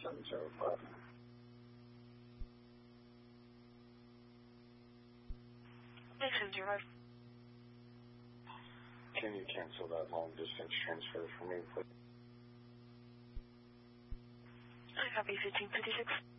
705. Nixon 05. Can you cancel that long distance transfer for me, please? I copy 1556.